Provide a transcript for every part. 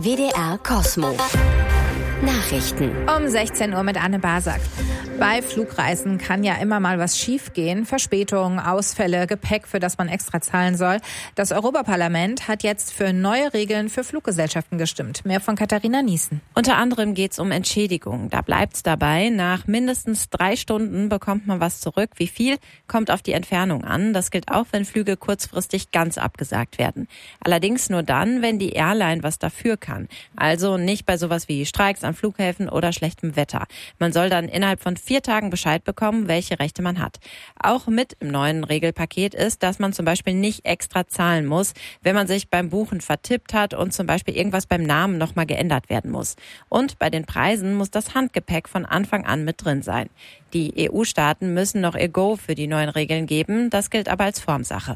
WDR Kosmo. Nachrichten. Um 16 Uhr mit Anne Basak. Bei Flugreisen kann ja immer mal was schiefgehen. Verspätungen, Ausfälle, Gepäck, für das man extra zahlen soll. Das Europaparlament hat jetzt für neue Regeln für Fluggesellschaften gestimmt. Mehr von Katharina Niesen. Unter anderem geht es um Entschädigung. Da bleibt's dabei. Nach mindestens 3 Stunden bekommt man was zurück. Wie viel, kommt auf die Entfernung an. Das gilt auch, wenn Flüge kurzfristig ganz abgesagt werden. Allerdings nur dann, wenn die Airline was dafür kann. Also nicht bei sowas wie Streiks an Flughäfen oder schlechtem Wetter. Man soll dann innerhalb von 4 Tagen Bescheid bekommen, welche Rechte man hat. Auch mit im neuen Regelpaket ist, dass man zum Beispiel nicht extra zahlen muss, wenn man sich beim Buchen vertippt hat und zum Beispiel irgendwas beim Namen nochmal geändert werden muss. Und bei den Preisen muss das Handgepäck von Anfang an mit drin sein. Die EU-Staaten müssen noch ihr Go für die neuen Regeln geben. Das gilt aber als Formsache.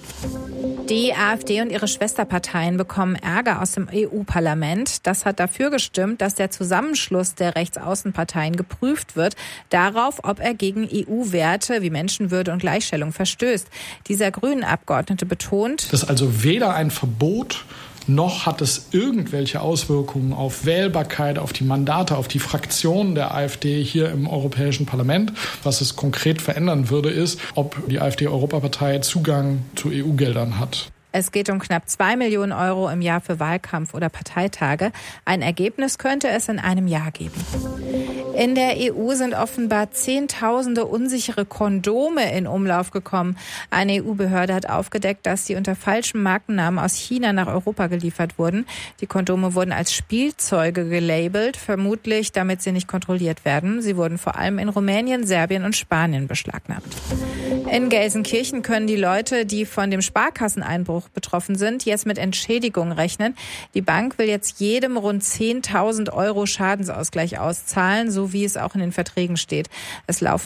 Die AfD und ihre Schwesterparteien bekommen Ärger aus dem EU-Parlament. Das hat dafür gestimmt, dass der Zusammenschluss der Rechtsaußenparteien geprüft wird, darauf, ob er gegen EU-Werte wie Menschenwürde und Gleichstellung verstößt. Dieser Grünen-Abgeordnete betont, dass also weder ein Verbot noch hat es irgendwelche Auswirkungen auf Wählbarkeit, auf die Mandate, auf die Fraktionen der AfD hier im Europäischen Parlament. Was es konkret verändern würde, ist, ob die AfD-Europapartei Zugang zu EU-Geldern hat. Es geht um knapp 2 Millionen Euro im Jahr für Wahlkampf oder Parteitage. Ein Ergebnis könnte es in einem Jahr geben. In der EU sind offenbar Zehntausende unsichere Kondome in Umlauf gekommen. Eine EU-Behörde hat aufgedeckt, dass sie unter falschem Markennamen aus China nach Europa geliefert wurden. Die Kondome wurden als Spielzeuge gelabelt, vermutlich damit sie nicht kontrolliert werden. Sie wurden vor allem in Rumänien, Serbien und Spanien beschlagnahmt. In Gelsenkirchen können die Leute, die von dem Sparkasseneinbruch betroffen sind, jetzt mit Entschädigung rechnen. Die Bank will jetzt jedem rund 10.000 Euro Schadensausgleich auszahlen, so wie es auch in den Verträgen steht. Es laufen